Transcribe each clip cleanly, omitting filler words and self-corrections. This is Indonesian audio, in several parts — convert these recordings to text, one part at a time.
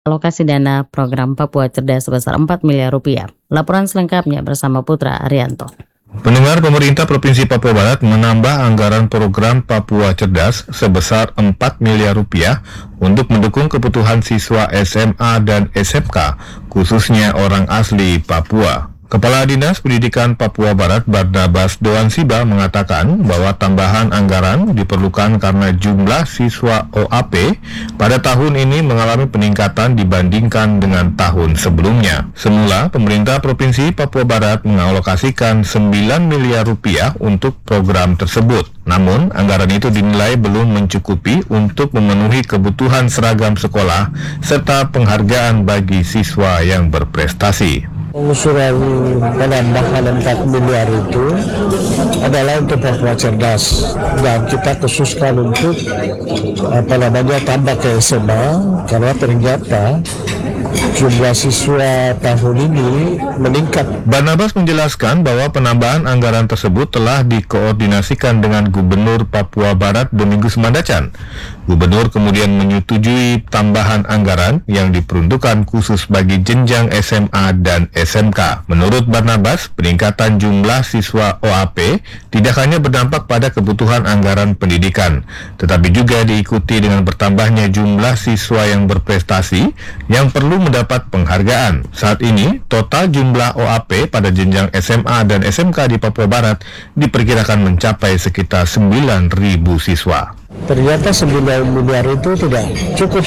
Alokasi dana program Papua Cerdas sebesar 4 miliar rupiah. Laporan selengkapnya bersama Putra Arianto. Pendengar, pemerintah Provinsi Papua Barat menambah anggaran program Papua Cerdas sebesar 4 miliar rupiah untuk mendukung kebutuhan siswa SMA dan SMK, khususnya orang asli Papua. Kepala Dinas Pendidikan Papua Barat Barnabas Doansiba mengatakan bahwa tambahan anggaran diperlukan karena jumlah siswa OAP pada tahun ini mengalami peningkatan dibandingkan dengan tahun sebelumnya. Semula, pemerintah Provinsi Papua Barat mengalokasikan 9 miliar rupiah untuk program tersebut. Namun, anggaran itu dinilai belum mencukupi untuk memenuhi kebutuhan seragam sekolah serta penghargaan bagi siswa yang berprestasi. Pengusuran penambahan 4 miliar itu adalah untuk Papua Cerdas, dan kita khususkan untuk tambah ke SMA karena ternyata jumlah siswa tahun ini meningkat. Barnabas menjelaskan bahwa penambahan anggaran tersebut telah dikoordinasikan dengan Gubernur Papua Barat Domingus Mandacan. Gubernur kemudian menyetujui tambahan anggaran yang diperuntukkan khusus bagi jenjang SMA dan SMK. Menurut Barnabas, peningkatan jumlah siswa OAP tidak hanya berdampak pada kebutuhan anggaran pendidikan, tetapi juga diikuti dengan bertambahnya jumlah siswa yang berprestasi yang perlu mendapat penghargaan. Saat ini, total jumlah OAP pada jenjang SMA dan SMK di Papua Barat diperkirakan mencapai sekitar 9.000 siswa. Ternyata 9 miliar itu tidak cukup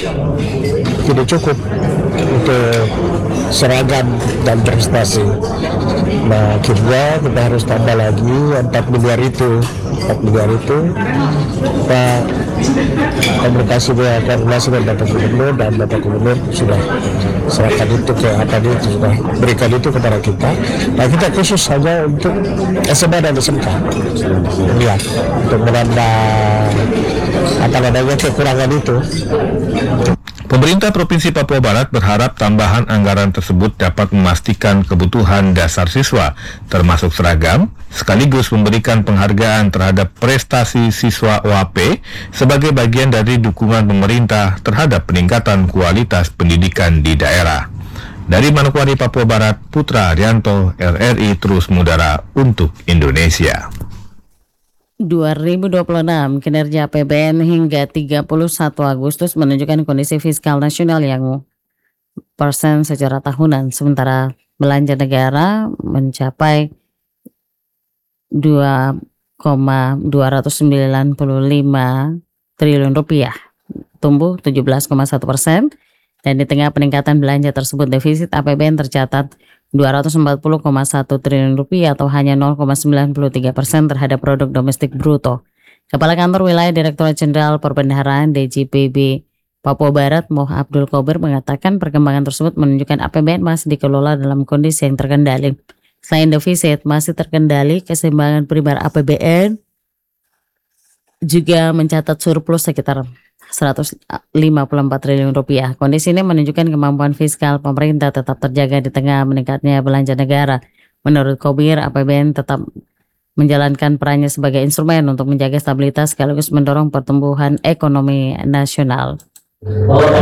untuk seragam dan prestasi. Nah, akhirnya kita harus tambah lagi 4 miliar itu. Kita komunikasi dengan Bapak Gubernur, dan Bapak Gubernur sudah serahkan itu sudah berikan itu kepada kita. Nah, kita khusus saja untuk SMA dan SMK. Ya, untuk menambah kekurangan itu. Pemerintah Provinsi Papua Barat berharap tambahan anggaran tersebut dapat memastikan kebutuhan dasar siswa, termasuk seragam, sekaligus memberikan penghargaan terhadap prestasi siswa OAP sebagai bagian dari dukungan pemerintah terhadap peningkatan kualitas pendidikan di daerah. Dari Manokwari, Papua Barat, Putra Arianto, RRI Terus Mudara untuk Indonesia. 2026 kinerja APBN hingga 31 Agustus menunjukkan kondisi fiskal nasional yang persen secara tahunan, sementara belanja negara mencapai 2,295 triliun rupiah, tumbuh 17,1%, dan di tengah peningkatan belanja tersebut defisit APBN tercatat 240,1 triliun rupiah atau hanya 0,93% terhadap produk domestik bruto. Kepala Kantor Wilayah Direktorat Jenderal Perbendaharaan DJPB Papua Barat Moh Abdul Qober mengatakan perkembangan tersebut menunjukkan APBN masih dikelola dalam kondisi yang terkendali. Selain defisit masih terkendali, keseimbangan primer APBN juga mencatat surplus sekitar 154 triliun rupiah. Kondisi ini menunjukkan kemampuan fiskal pemerintah tetap terjaga di tengah meningkatnya belanja negara. Menurut Qober, APBN tetap menjalankan perannya sebagai instrumen untuk menjaga stabilitas sekaligus mendorong pertumbuhan ekonomi nasional.